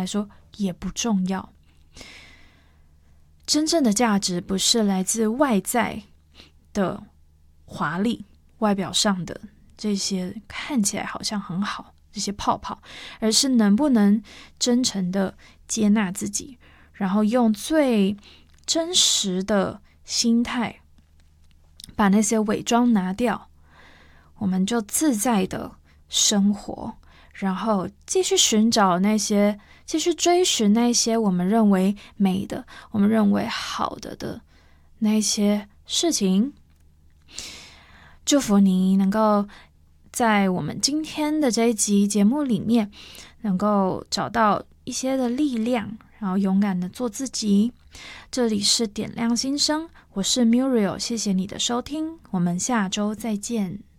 来说也不重要。真正的价值不是来自外在的华丽，外表上的这些看起来好像很好这些泡泡，而是能不能真诚的接纳自己，然后用最真实的心态把那些伪装拿掉，我们就自在的生活，然后继续追寻那些我们认为美的，我们认为好的那些事情。祝福你能够在我们今天的这一集节目里面，能够找到一些的力量，然后勇敢的做自己。这里是点亮心声，我是 Muriel， 谢谢你的收听，我们下周再见。